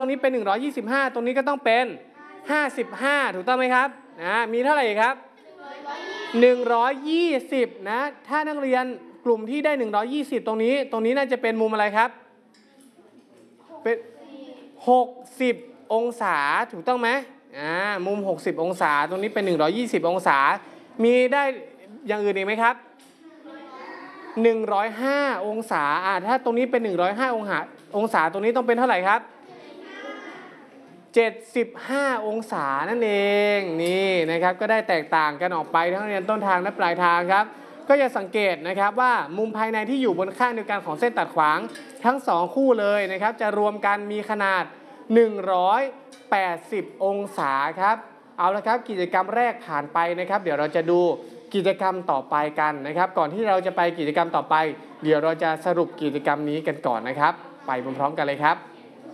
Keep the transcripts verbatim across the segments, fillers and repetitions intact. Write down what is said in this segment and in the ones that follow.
ตรงนี้เป็นหนึ่งร้อยยี่สิบห้าตรงนี้ก็ต้องเป็นห้าสิบห้าถูกต้องไหมครับนะมีเท่าไหร่ครับหนึ่งร้อยยี่สิบนะถ้านักเรียนกลุ่มที่ได้หนึ่งร้อยยี่สิบตรงนี้ตรงนี้น่าจะเป็นมุมอะไรครับเป็นหกสิบองศาถูกต้องไหมอ่ามุมหกสิบองศาตรงนี้เป็นหนึ่งร้อยยี่สิบองศามีได้อย่างอื่นอีกไหมครับหนึ่งร้อยห้าองศาอ่าถ้าตรงนี้เป็นหนึ่งร้อยห้าองศาองศาตรงนี้ต้องเป็นเท่าไหร่ครับเจ็ดสิบห้าองศานั่นเองนี่นะครับก็ได้แตกต่างกันออกไปทั้งเรียนต้นทางและปลายทางครับก็จะสังเกตนะครับว่ามุมภายในที่อยู่บนข้างเดียวกันของเส้นตัดขวางทั้งสองคู่เลยนะครับจะรวมกันมีขนาดหนึ่งร้อยแปดสิบองศาครับเอาละครับกิจกรรมแรกผ่านไปนะครับเดี๋ยวเราจะดูกิจกรรมต่อไปกันนะครับก่อนที่เราจะไปกิจกรรมต่อไปเดี๋ยวเราจะสรุปกิจกรรมนี้กันก่อนนะครับไปพร้อมๆกันเลยครับ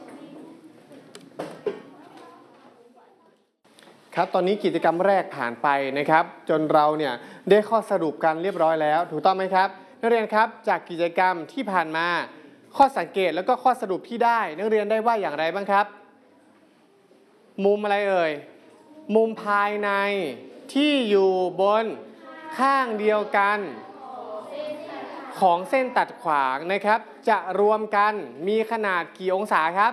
ครับตอนนี้กิจกรรมแรกผ่านไปนะครับจนเราเนี่ยได้ข้อสรุปกันเรียบร้อยแล้วถูกต้องไหมครับนักเรียนครับจากกิจกรรมที่ผ่านมาข้อสังเกตแล้วก็ข้อสรุปที่ได้นักเรียนได้ว่าอย่างไรบ้างครับมุมอะไรเอ่ยมุมภายในที่อยู่บนข้างเดียวกันของเส้นตัดขวางนะครับจะรวมกันมีขนาดกี่องศาครับ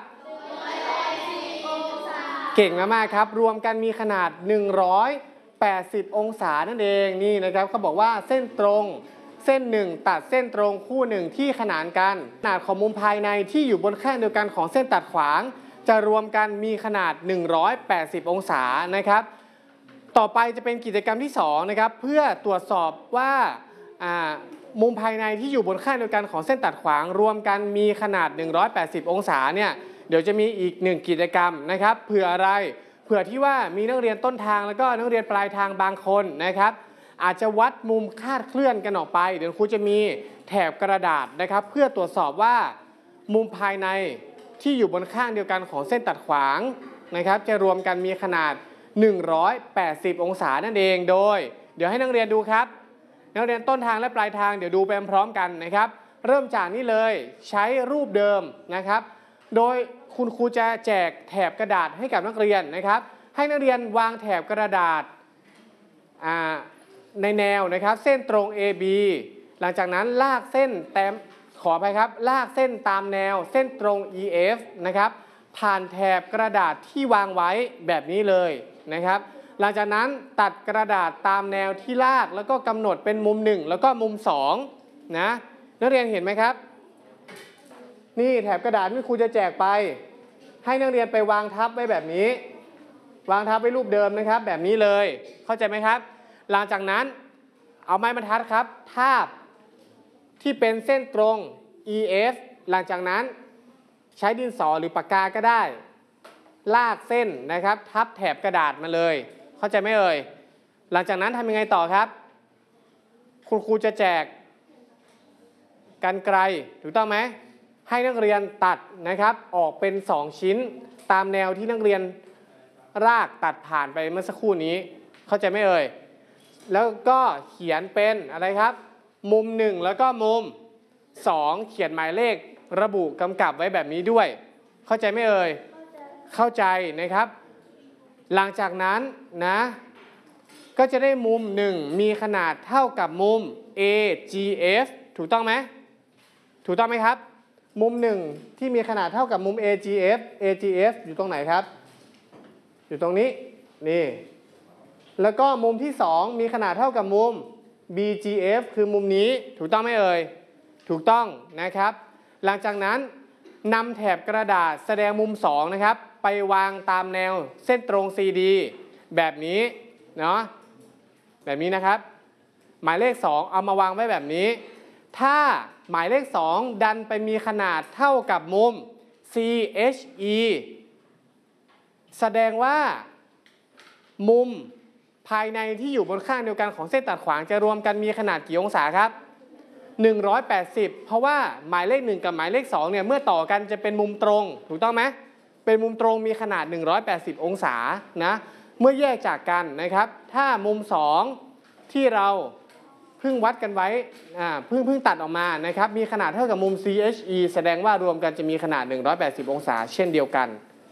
เก่งมากๆครับรวมกันมีขนาดหนึ่งร้อยแปดสิบองศานั่นเองนี่นะครับเขาบอกว่าเส้นตรงเส้นหนึ่งตัดเส้นตรงคู่หนึ่งที่ขนานกันขนาดของมุมภายในที่อยู่บนข้างเดียวกันของเส้นตัดขวางจะรวมกันมีขนาดหนึ่งร้อยแปดสิบองศานะครับต่อไปจะเป็นกิจกรรมที่สองนะครับเพื่อตรวจสอบว่ามุมภายในที่อยู่บนข้างเดียวกันของเส้นตัดขวางรวมกันมีขนาดหนึ่งร้อยแปดสิบองศาเนี่ยเดี๋ยวจะมีอีกหนึ่งกิจกรรมนะครับเผื่ออะไรเผื่อที่ว่ามีนักเรียนต้นทางแล้วก็นักเรียนปลายทางบางคนนะครับอาจจะวัดมุมคาดเคลื่อนกันออกไปเดี๋ยวครูจะมีแถบกระดาษนะครับเพื่อตรวจสอบว่ามุมภายในที่อยู่บนข้างเดียวกันของเส้นตัดขวางนะครับจะรวมกันมีขนาดหนึ่งร้อยแปดสิบองศานั่นเองโดยเดี๋ยวให้นักเรียนดูครับนักเรียนต้นทางและปลายทางเดี๋ยวดูไปพร้อมกันนะครับเริ่มจากนี้เลยใช้รูปเดิมนะครับโดยคุณครูจะแจกแถบกระดาษให้กับนักเรียนนะครับให้นักเรียนวางแถบกระดาษในแนวนะครับเส้นตรง เอ บี หลังจากนั้นลากเส้นแต้มขอไปครับลากเส้นตามแนวเส้นตรง อี เอฟ นะครับผ่านแถบกระดาษที่วางไว้แบบนี้เลยนะครับหลังจากนั้นตัดกระดาษตามแนวที่ลากแล้วก็กำหนดเป็นมุมหนึ่งแล้วก็มุมสองนะนักเรียนเห็นไหมครับนี่แถบกระดาษที่ครูจะแจกไปให้นักเรียนไปวางทับไว้แบบนี้วางทับไว้รูปเดิมนะครับแบบนี้เลยเข้าใจไหมครับหลังจากนั้นเอาไม้บรรทัดครับทาบที่เป็นเส้นตรง อี เอฟ หลังจากนั้นใช้ดินสอหรือปากกาก็ได้ลากเส้นนะครับทับแถบกระดาษมาเลยเข้าใจไหมเอ่ยหลังจากนั้นทำยังไงต่อครับคุณครูจะแจกกรรไกรถูกต้องไหมให้นักเรียนตัดนะครับออกเป็นสองชิ้นตามแนวที่นักเรียนรากตัดผ่านไปเมื่อสักครู่นี้เข้าใจไหมเอ่ยแล้วก็เขียนเป็นอะไรครับมุมหนึ่งแล้วก็มุมสองเขียนหมายเลขระบุกำกับไว้แบบนี้ด้วยเข้าใจไหมเอ่ยเข้าใจนะครับหลังจากนั้นนะก็จะได้มุมหนึ่งมีขนาดเท่ากับมุม เอ จี เอฟ ถูกต้องไหมถูกต้องไหมครับมุมหนึ่งที่มีขนาดเท่ากับมุม เอ จี เอฟ เอ จี เอฟ อยู่ตรงไหนครับอยู่ตรงนี้นี่แล้วก็มุมที่สองมีขนาดเท่ากับมุม บี จี เอฟ คือมุมนี้ถูกต้องไหมเอ่ยถูกต้องนะครับหลังจากนั้นนำแถบกระดาษแสดงมุมสองนะครับไปวางตามแนวเส้นตรง ซี ดี แบบนี้เนาะแบบนี้นะครับหมายเลขสองเอามาวางไว้แบบนี้ถ้าหมายเลขสองดันไปมีขนาดเท่ากับมุม ซี เอช อี แสดงว่ามุมภายในที่อยู่บนข้างเดียวกันของเส้นตัดขวางจะรวมกันมีขนาดกี่องศาครับหนึ่งร้อยแปดสิบเพราะว่าหมายเลขหนึ่งกับหมายเลขสองเนี่ยเมื่อต่อกันจะเป็นมุมตรงถูกต้องไหมเป็นมุมตรงมีขนาดหนึ่งร้อยแปดสิบองศานะเมื่อแยกจากกันนะครับถ้ามุมสองที่เราเพิ่งวัดกันไว้อ่าเพิ่งเพิ่งตัดออกมานะครับมีขนาดเท่ากับมุม ซี เอช อี แสดงว่ารวมกันจะมีขนาดหนึ่งร้อยแปดสิบองศาเช่นเดียวกัน